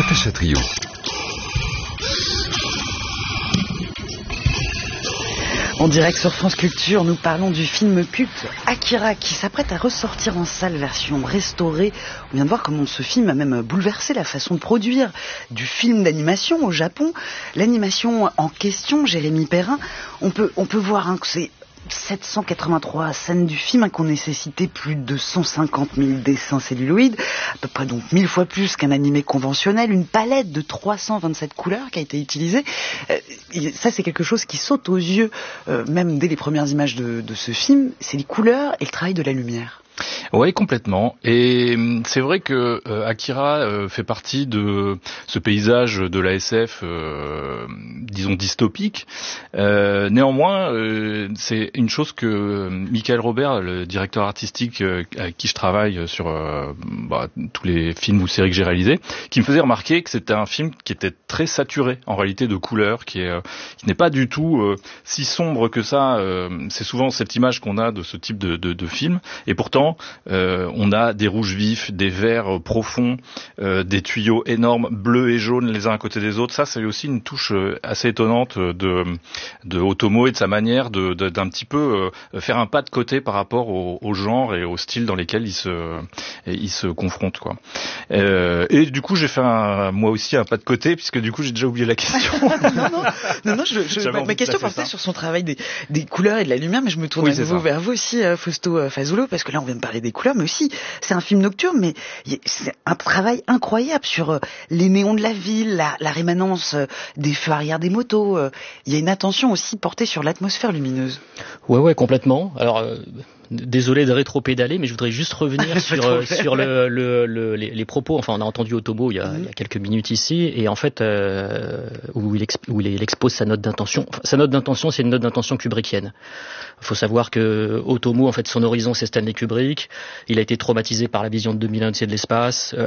Natacha Trio. En direct sur France Culture, nous parlons du film culte Akira qui s'apprête à ressortir en salle version restaurée. On vient de voir comment ce film a même bouleversé la façon de produire du film d'animation au Japon. L'animation en question, Jérémy Perrin, on peut voir que c'est 783 scènes du film qui ont nécessité plus de 150 000 dessins celluloïdes, à peu près donc 1000 fois plus qu'un animé conventionnel, une palette de 327 couleurs qui a été utilisée. Ça, c'est quelque chose qui saute aux yeux, même dès les premières images de ce film, c'est les couleurs et le travail de la lumière. Oui, complètement. Et c'est vrai que Akira fait partie de ce paysage de la SF, disons dystopique. Néanmoins, c'est une chose que Michael Robert, le directeur artistique avec qui je travaille sur tous les films ou séries que j'ai réalisés, qui me faisait remarquer que c'était un film qui était très saturé en réalité de couleurs, qui n'est pas du tout si sombre que ça. C'est souvent cette image qu'on a de ce type de film, et pourtant on a des rouges vifs, des verts profonds, des tuyaux énormes, bleus et jaunes les uns à côté des autres. Ça, c'est aussi une touche assez étonnante de Otomo et de sa manière d'un petit peu faire un pas de côté par rapport au genre et au style dans lesquels il se confronte, quoi. Et du coup, j'ai fait moi aussi un pas de côté, puisque du coup, j'ai déjà oublié la question. non, ma question portait sur son travail des couleurs et de la lumière, mais je me tourne à nouveau vers vous aussi, Fausto Fazulo, parce que là, on vient de parler des couleurs, mais aussi, c'est un film nocturne, mais c'est un travail incroyable sur les néons de la ville, la rémanence des feux arrière des motos. Il y a une attention aussi portée sur l'atmosphère lumineuse. Ouais, complètement. Alors, désolé de rétro-pédaler, mais je voudrais juste revenir sur les propos. Enfin, on a entendu Otomo il y a quelques minutes ici, et en fait, où il expose sa note d'intention. Enfin, sa note d'intention, c'est une note d'intention kubrickienne. Il faut savoir que Otomo, en fait, son horizon, c'est Stanley Kubrick. Il a été traumatisé par la vision de 2001 de l'espace.